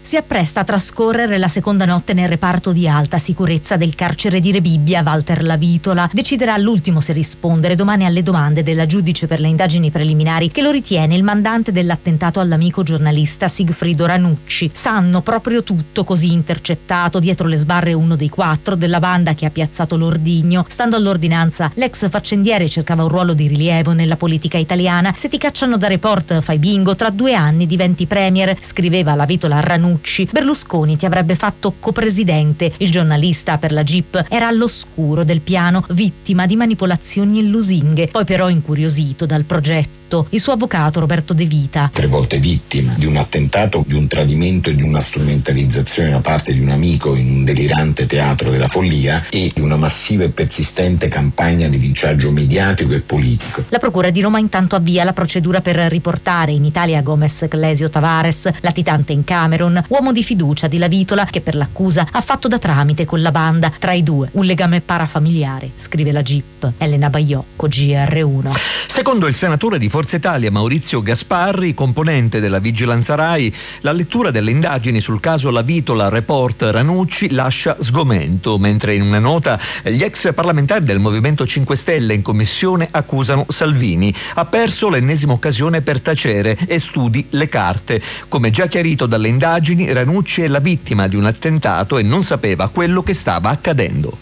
Si appresta a trascorrere la seconda notte nel reparto di alta sicurezza del carcere di Rebibbia. Walter Lavitola deciderà all'ultimo se rispondere domani alle domande della giudice per le indagini preliminari, che lo ritiene il mandante dell'attentato all'amico giornalista Sigfrido Ranucci. Sanno proprio tutto, così intercettato dietro le sbarre uno dei 4 della banda che ha piazzato l'ordigno. Stando all'ordinanza, l'ex faccendiere cercava un ruolo di rilievo nella politica italiana. Se ti cacciano da Report fai bingo, tra 2 anni diventi premier, scriveva Lavitola a Ranucci. Berlusconi ti avrebbe fatto copresidente. Il giornalista per la GIP era all'oscuro del piano, vittima di manipolazioni e lusinghe, poi però incuriosito dal progetto. Il suo avvocato Roberto De Vita, 3 volte vittima di un attentato, di un tradimento e di una strumentalizzazione da parte di un amico in un delirante teatro della follia e di una massiva e persistente campagna di linciaggio mediatico e politico. La procura di Roma intanto avvia la procedura per riportare in Italia Gomez Clesio Tavares, latitante in Camerun, uomo di fiducia di Lavitola, che per l'accusa ha fatto da tramite con la banda. Tra i due un legame parafamiliare, scrive la GIP. Elena Baiocco, GR1. Secondo il senatore di Forza Italia Maurizio Gasparri, componente della Vigilanza Rai, la lettura delle indagini sul caso Lavitola Report Ranucci lascia sgomento, mentre in una nota gli ex parlamentari del Movimento 5 Stelle in commissione accusano Salvini. Ha perso l'ennesima occasione per tacere e studi le carte. Come già chiarito dalle indagini, Ranucci è la vittima di un attentato e non sapeva quello che stava accadendo.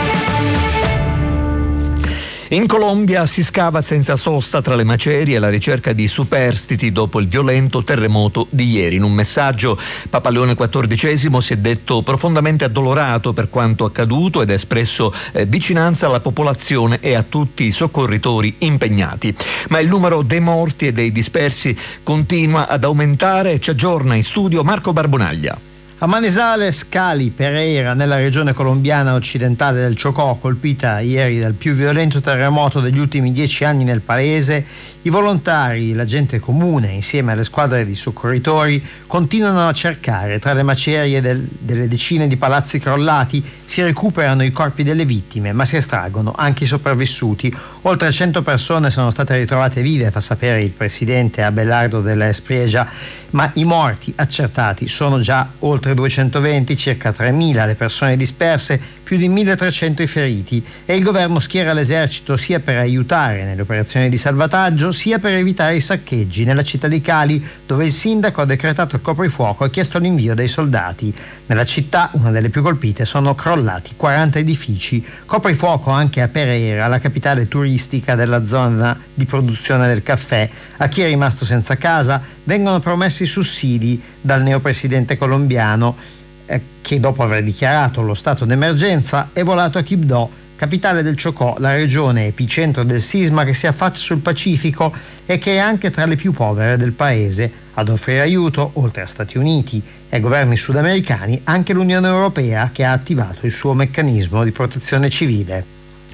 In Colombia si scava senza sosta tra le macerie alla ricerca di superstiti dopo il violento terremoto di ieri. In un messaggio Papa Leone XIV si è detto profondamente addolorato per quanto accaduto ed ha espresso vicinanza alla popolazione e a tutti i soccorritori impegnati. Ma il numero dei morti e dei dispersi continua ad aumentare. Ci aggiorna in studio Marco Barbonaglia. A Manizales, Cali, Pereira, nella regione colombiana occidentale del Chocó, colpita ieri dal più violento terremoto degli ultimi 10 anni nel paese, i volontari, la gente comune, insieme alle squadre di soccorritori, continuano a cercare. Tra le macerie delle decine di palazzi crollati si recuperano i corpi delle vittime, ma si estraggono anche i sopravvissuti. Oltre 100 persone sono state ritrovate vive, fa sapere il presidente Abelardo de la Espriella, ma i morti accertati sono già oltre 220, circa 3.000 le persone disperse, più di 1.300 i feriti, e il governo schiera l'esercito sia per aiutare nelle operazioni di salvataggio sia per evitare i saccheggi. Nella città di Cali, dove il sindaco ha decretato il coprifuoco e chiesto l'invio dei soldati. Nella città, una delle più colpite, sono crollati 40 edifici. Coprifuoco anche a Pereira, la capitale turistica della zona di produzione del caffè. A chi è rimasto senza casa vengono promessi sussidi dal neopresidente colombiano, che dopo aver dichiarato lo stato d'emergenza è volato a Quibdó, capitale del Chocó, la regione epicentro del sisma che si affaccia sul Pacifico e che è anche tra le più povere del paese. Ad offrire aiuto, oltre a Stati Uniti e governi sudamericani, anche l'Unione Europea, che ha attivato il suo meccanismo di protezione civile.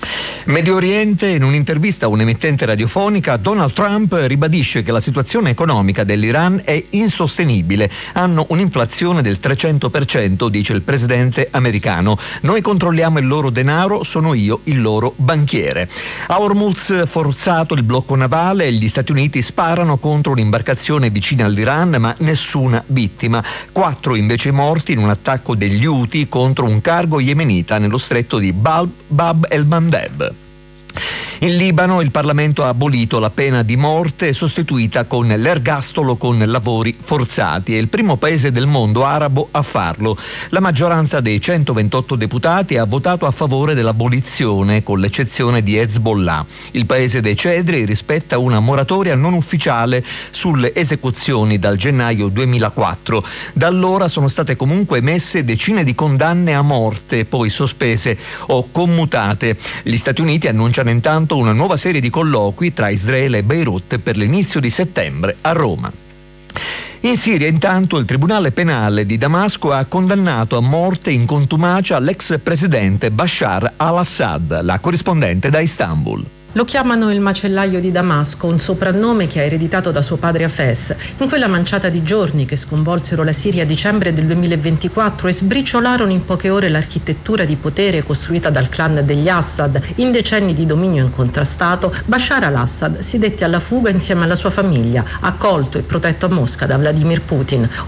Medio Oriente, in un'intervista a un'emittente radiofonica, Donald Trump ribadisce che la situazione economica dell'Iran è insostenibile. Hanno un'inflazione del 300%, dice il presidente americano. Noi controlliamo il loro denaro, sono io il loro banchiere. A Hormuz forzato il blocco navale e gli Stati Uniti sparano contro un'imbarcazione vicina all'Iran, ma nessuna vittima. 4 invece morti in un attacco degli Houthi contro un cargo yemenita nello stretto di Bab el-Mandeb. In Libano il Parlamento ha abolito la pena di morte, sostituita con l'ergastolo con lavori forzati. È il primo paese del mondo arabo a farlo. La maggioranza dei 128 deputati ha votato a favore dell'abolizione, con l'eccezione di Hezbollah. Il paese dei cedri rispetta una moratoria non ufficiale sulle esecuzioni dal gennaio 2004. Da allora sono state comunque emesse decine di condanne a morte, poi sospese o commutate. Gli Stati Uniti annunciano intanto una nuova serie di colloqui tra Israele e Beirut per l'inizio di settembre a Roma. In Siria intanto il Tribunale Penale di Damasco ha condannato a morte in contumacia l'ex presidente Bashar al-Assad. La corrispondente da Istanbul. Lo chiamano il macellaio di Damasco, un soprannome che ha ereditato da suo padre Hafez. In quella manciata di giorni che sconvolsero la Siria a dicembre del 2024 e sbriciolarono in poche ore l'architettura di potere costruita dal clan degli Assad in decenni di dominio incontrastato, Bashar al-Assad si dette alla fuga insieme alla sua famiglia, accolto e protetto a Mosca da Vladimir Putin.